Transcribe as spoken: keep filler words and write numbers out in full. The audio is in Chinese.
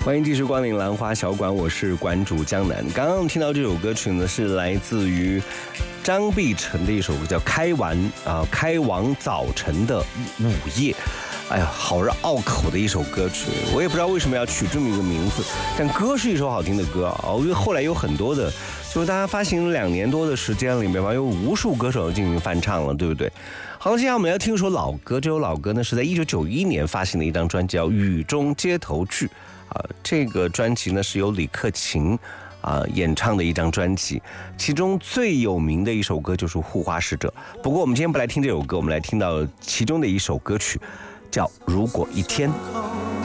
欢迎继续光临兰花小馆，我是馆主江南。刚刚听到这首歌曲呢，是来自于张碧晨的一首歌，叫《开完啊开往早晨的午夜》。哎呀，好拗口的一首歌曲，我也不知道为什么要取这么一个名字，但歌是一首好听的歌啊。因为后来有很多的，就是大家发行了两年多的时间里面吧，有无数歌手进行翻唱了，对不对？好，接下来我们要听一首老歌，这首老歌呢是在一九九一年发行的一张专辑，叫《雨中街头剧》啊。这个专辑呢是由李克勤啊演唱的一张专辑，其中最有名的一首歌就是《护花使者》。不过我们今天不来听这首歌，我们来听到其中的一首歌曲，叫《如果一天》。